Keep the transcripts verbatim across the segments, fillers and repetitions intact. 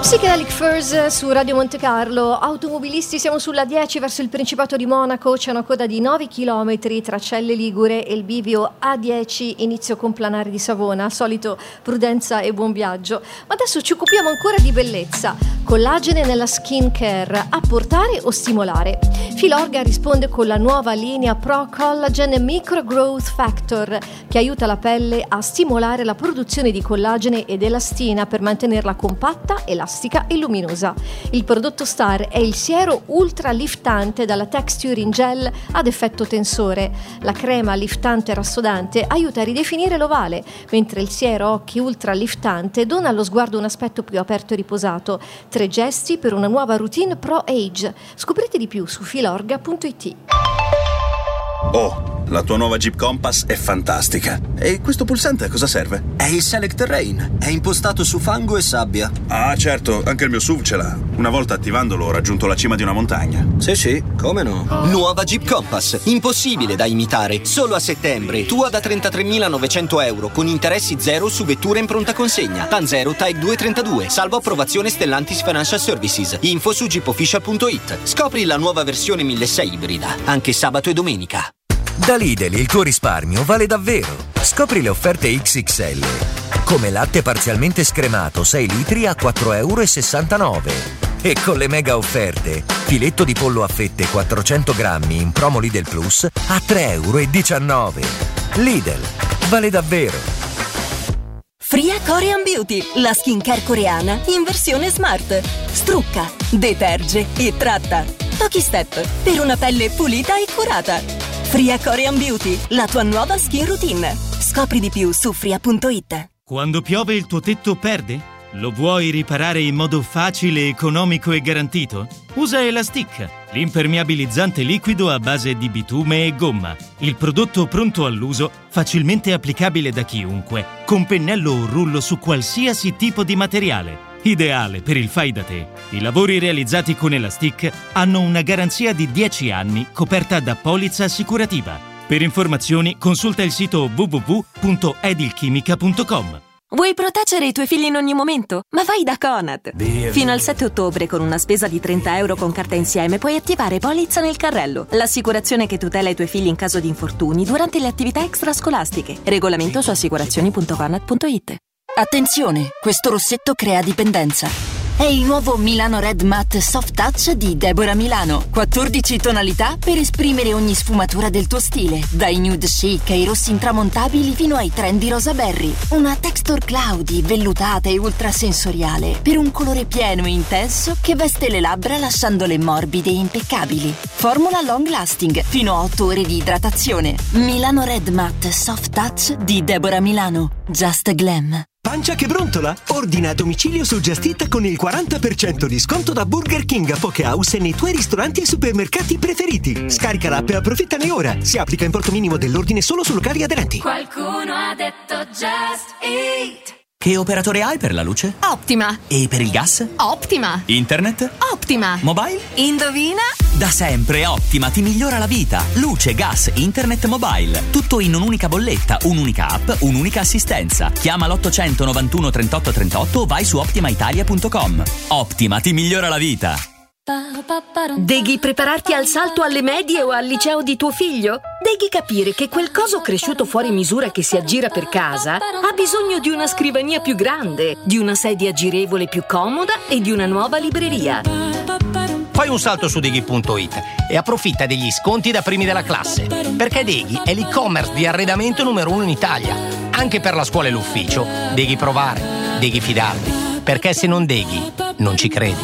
Psychedelic Furs su Radio Monte Carlo. Automobilisti, siamo sulla dieci verso il Principato di Monaco. C'è una coda di nove chilometri tra Celle Ligure e il bivio A dieci inizio Complanare di Savona. Al solito prudenza e buon viaggio. Ma adesso ci occupiamo ancora di bellezza. Collagene nella skin care, apportare o stimolare? Filorga risponde con la nuova linea Pro Collagen Micro Growth Factor, che aiuta la pelle a stimolare la produzione di collagene ed elastina per mantenerla compatta, elastica e luminosa. Il prodotto star è il siero ultra liftante dalla texture in gel ad effetto tensore. La crema liftante rassodante aiuta a ridefinire l'ovale, mentre il siero occhi ultra liftante dona allo sguardo un aspetto più aperto e riposato. Tre gesti per una nuova routine Pro Age. Scoprite di più su filorga punto it. Oh, la tua nuova Jeep Compass è fantastica. E questo pulsante a cosa serve? È il Select Terrain. È impostato su fango e sabbia. Ah, certo, anche il mio S U V ce l'ha. Una volta attivandolo ho raggiunto la cima di una montagna. Sì, sì, come no? Nuova Jeep Compass. Impossibile da imitare. Solo a settembre. Tua da trentatremilanovecento euro con interessi zero su vetture in pronta consegna. TAN zero Type due trentadue. Salvo approvazione Stellantis Financial Services. Info su jeep official punto it. Scopri la nuova versione milleseicento ibrida. Anche sabato e domenica. Da Lidl il tuo risparmio vale davvero. Scopri le offerte X X L. Come latte parzialmente scremato sei litri a quattro e sessantanove euro. E con le mega offerte, filetto di pollo a fette quattrocento grammi in promo Lidl Plus a tre e diciannove euro. Lidl, vale davvero. Fria Korean Beauty, la skincare coreana in versione smart. Strucca, deterge e tratta. Pochi step per una pelle pulita e curata. Fria Korean Beauty, la tua nuova skin routine. Scopri di più su fria punto it. Quando piove il tuo tetto perde? Lo vuoi riparare in modo facile, economico e garantito? Usa Elastic, l'impermeabilizzante liquido a base di bitume e gomma. Il prodotto pronto all'uso, facilmente applicabile da chiunque, con pennello o rullo su qualsiasi tipo di materiale. Ideale per il fai da te. I lavori realizzati con Elastic hanno una garanzia di dieci anni coperta da polizza assicurativa. Per informazioni consulta il sito w w w punto edilchimica punto com. Vuoi proteggere i tuoi figli in ogni momento? Ma vai da Conad! Via, Fino via. al sette ottobre, con una spesa di trenta euro con carta insieme, puoi attivare Polizza nel carrello, l'assicurazione che tutela i tuoi figli in caso di infortuni durante le attività extrascolastiche. Regolamento su assicurazioni punto conad punto it. Attenzione, questo rossetto crea dipendenza. È il nuovo Milano Red Matte Soft Touch di Deborah Milano. quattordici tonalità per esprimere ogni sfumatura del tuo stile, dai nude chic ai rossi intramontabili fino ai trendy rosa berry. Una texture cloudy, vellutata e ultrasensoriale per un colore pieno e intenso che veste le labbra lasciandole morbide e impeccabili. Formula long lasting, fino a otto ore di idratazione. Milano Red Matte Soft Touch di Deborah Milano. Just Glam. Pancia che brontola? Ordina a domicilio su Just Eat con il quaranta per cento di sconto da Burger King a Poke House e nei tuoi ristoranti e supermercati preferiti. Scarica l'app e approfittane ora. Si applica importo minimo dell'ordine solo su locali aderenti. Qualcuno ha detto Just Eat. Che operatore hai per la luce? Optima. E per il gas? Optima. Internet? Optima. Mobile? Indovina? Da sempre Optima ti migliora la vita. Luce, gas, internet, mobile. Tutto in un'unica bolletta, un'unica app, un'unica assistenza. Chiama l'ottocento novantuno trentotto trentotto o vai su optima italia punto com. Optima ti migliora la vita. Devi prepararti al salto alle medie o al liceo di tuo figlio? Devi capire che quel coso cresciuto fuori misura che si aggira per casa ha bisogno di una scrivania più grande, di una sedia girevole più comoda e di una nuova libreria. Fai un salto su Deghi punto it e approfitta degli sconti da primi della classe, perché Deghi è l'e-commerce di arredamento numero uno in Italia. Anche per la scuola e l'ufficio devi provare, devi fidarti, perché se non Deghi non ci credi.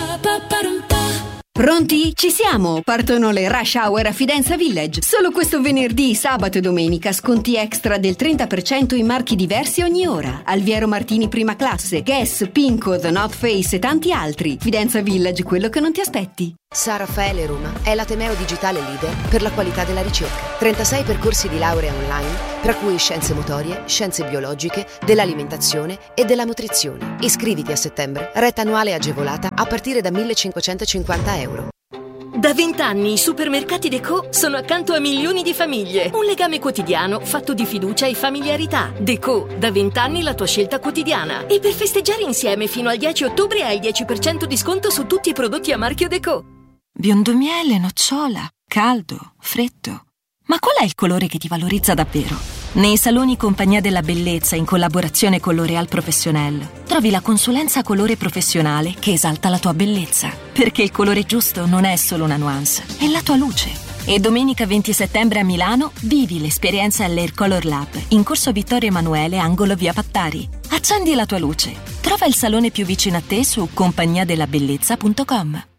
Pronti? Ci siamo! Partono le rush hour a Fidenza Village. Solo questo venerdì, sabato e domenica sconti extra del trenta per cento in marchi diversi ogni ora. Alviero Martini prima classe, Guess, Pinco, The North Face e tanti altri. Fidenza Village, quello che non ti aspetti. San Raffaele Roma è l'ateneo digitale leader per la qualità della ricerca. trentasei percorsi di laurea online, tra cui scienze motorie, scienze biologiche, dell'alimentazione e della nutrizione. Iscriviti a settembre, retta annuale agevolata a partire da millecinquecentocinquanta euro. Da vent'anni i supermercati Deco sono accanto a milioni di famiglie. Un legame quotidiano fatto di fiducia e familiarità. Deco, da vent'anni la tua scelta quotidiana. E per festeggiare insieme fino al dieci ottobre hai il dieci per cento di sconto su tutti i prodotti a marchio Deco. Biondo miele, nocciola, caldo, freddo. Ma qual è il colore che ti valorizza davvero? Nei saloni Compagnia della Bellezza, in collaborazione con L'Oréal Professionnel, trovi la consulenza colore professionale che esalta la tua bellezza. Perché il colore giusto non è solo una nuance, è la tua luce. E domenica venti settembre a Milano vivi l'esperienza all'Air Color Lab, in corso Vittorio Emanuele, angolo via Pattari. Accendi la tua luce. Trova il salone più vicino a te su compagnia della bellezza punto com.